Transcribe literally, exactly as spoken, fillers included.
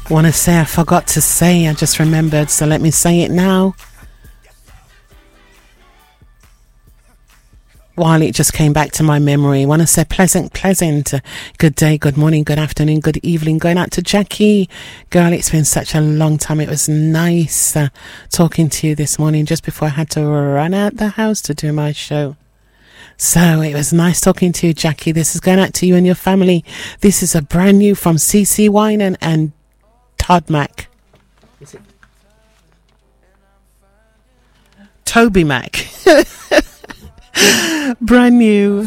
Want to say I forgot to say, I just remembered, so let me say it now. While it just came back to my memory, want to say pleasant, pleasant, uh, good day, good morning, good afternoon, good evening, going out to Jackie. Girl, it's been such a long time. It was nice uh, talking to you this morning just before I had to run out the house to do my show. So it was nice talking to you, Jackie. This is going out to you and your family. This is a brand new from C C Winan and Todd Mac. Is it Toby Mac? Brand new